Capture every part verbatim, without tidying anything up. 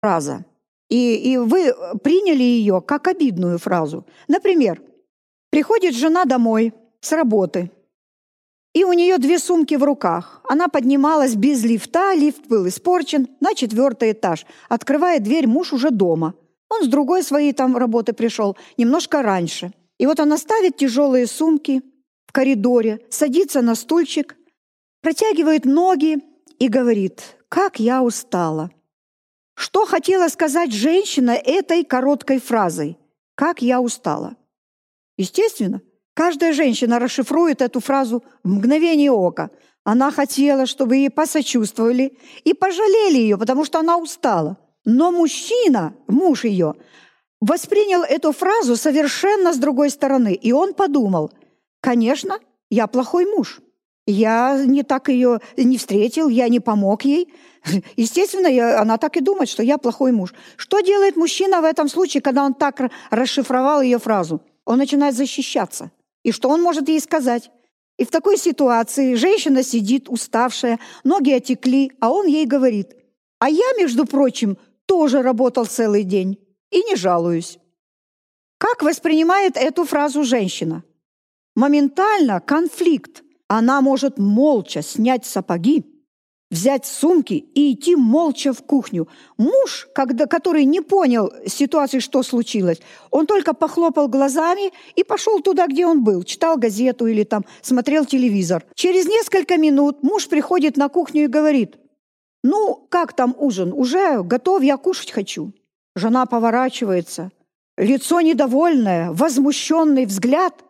фраза, и, и вы приняли ее как обидную фразу. Например, приходит жена домой с работы, и у нее две сумки в руках. Она поднималась без лифта, лифт был испорчен, на четвертый этаж. Открывает дверь, муж уже дома. Он с другой своей там работы пришел, немножко раньше. И вот она ставит тяжелые сумки в коридоре, садится на стульчик, протягивает ноги и говорит: «Как я устала». Что хотела сказать женщина этой короткой фразой? «Как я устала». Естественно, каждая женщина расшифрует эту фразу в мгновение ока. Она хотела, чтобы ей посочувствовали и пожалели ее, потому что она устала. Но мужчина, муж ее, воспринял эту фразу совершенно с другой стороны. И он подумал: конечно, я плохой муж. Я не так ее не встретил, я не помог ей. Естественно, я, она так и думает, что я плохой муж. Что делает мужчина в этом случае, когда он так расшифровал ее фразу? Он начинает защищаться. И что он может ей сказать? И в такой ситуации женщина сидит уставшая, ноги отекли, а он ей говорит: а я, между прочим, тоже работал целый день и не жалуюсь. Как воспринимает эту фразу женщина? Моментально конфликт. Она может молча снять сапоги, взять сумки и идти молча в кухню. Муж, когда, который не понял ситуации, что случилось, он только похлопал глазами и пошел туда, где он был, читал газету или там смотрел телевизор. Через несколько минут муж приходит на кухню и говорит: «Ну, как там ужин? Уже готов, я кушать хочу». Жена поворачивается, лицо недовольное, возмущенный взгляд,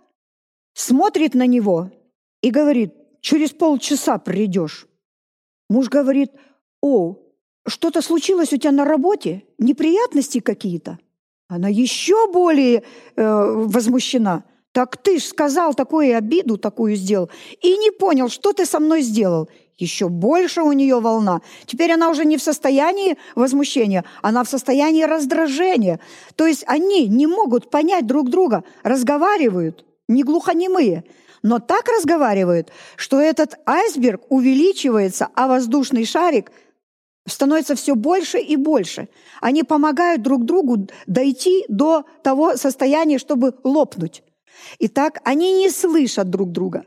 смотрит на него и говорит: «Через полчаса придешь». Муж говорит: «О, что-то случилось у тебя на работе? Неприятности какие-то?» Она еще более э, возмущена. «Так ты ж сказал такую обиду, такую сделал, и не понял, что ты со мной сделал». Еще больше у нее волна. Теперь она уже не в состоянии возмущения, она в состоянии раздражения. То есть они не могут понять друг друга, разговаривают, не глухонемые, но так разговаривают, что этот айсберг увеличивается, а воздушный шарик становится все больше и больше. Они помогают друг другу дойти до того состояния, чтобы лопнуть. Итак, они не слышат друг друга.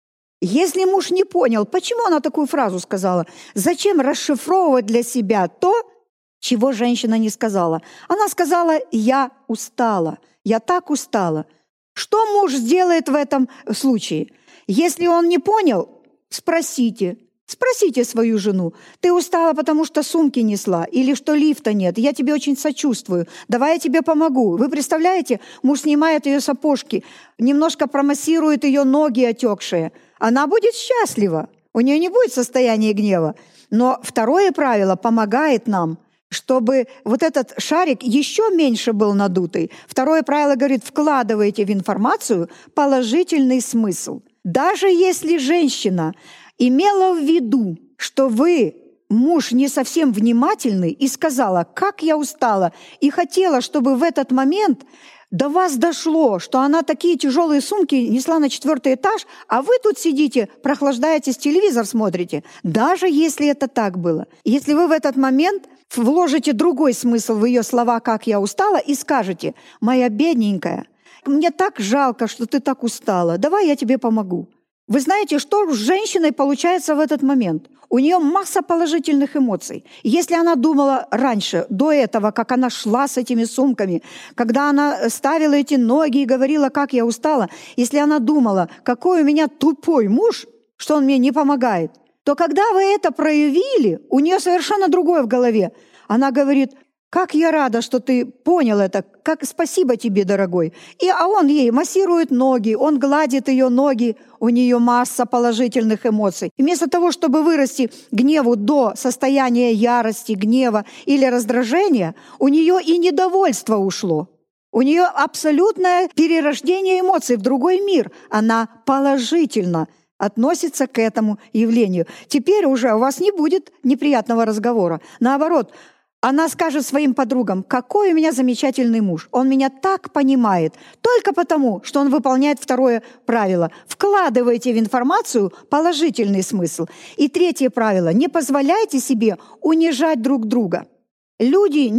Если муж не понял, почему она такую фразу сказала, зачем расшифровывать для себя то, чего женщина не сказала? Она сказала: «Я устала, я так устала». Что муж сделает в этом случае? Если он не понял, спросите. Спросите свою жену: «Ты устала, потому что сумки несла, или что лифта нет? Я тебе очень сочувствую. Давай я тебе помогу». Вы представляете, муж снимает ее сапожки, немножко промассирует ее ноги отекшие. Она будет счастлива, у нее не будет состояния гнева. Но второе правило помогает нам, чтобы вот этот шарик еще меньше был надутый. Второе правило говорит: вкладывайте в информацию положительный смысл. Даже если женщина имела в виду, что вы, муж, не совсем внимательный, и сказала: «Как я устала», и хотела, чтобы в этот момент до вас дошло, что она такие тяжелые сумки несла на четвертый этаж, а вы тут сидите, прохлаждаетесь, телевизор смотрите. Даже если это так было. Если вы в этот момент вложите другой смысл в ее слова «как я устала» и скажете: «Моя бедненькая, мне так жалко, что ты так устала, давай я тебе помогу». Вы знаете, что с женщиной получается в этот момент? У нее масса положительных эмоций. Если она думала раньше, до этого, как она шла с этими сумками, когда она ставила эти ноги и говорила: «Как я устала», если она думала: «Какой у меня тупой муж, что он мне не помогает», то когда вы это проявили, у нее совершенно другое в голове. Она говорит: «Как я рада, что ты понял это, как спасибо тебе, дорогой». И, а он ей массирует ноги, он гладит ее ноги, у нее масса положительных эмоций. И вместо того, чтобы вырасти гневу до состояния ярости, гнева или раздражения, у нее и недовольство ушло. У нее абсолютное перерождение эмоций в другой мир. Она положительно относится к этому явлению. Теперь уже у вас не будет неприятного разговора. Наоборот, она скажет своим подругам: «Какой у меня замечательный муж! Он меня так понимает!» Только потому, что он выполняет второе правило. Вкладывайте в информацию положительный смысл. И третье правило: не позволяйте себе унижать друг друга. Люди